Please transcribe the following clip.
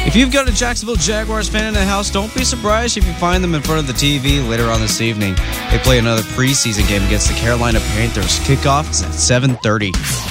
If you've got a Jacksonville Jaguars fan in the house, don't be surprised if you find them in front of the TV later on this evening. They play another preseason game against the Carolina Panthers. Kickoff is at 7:30.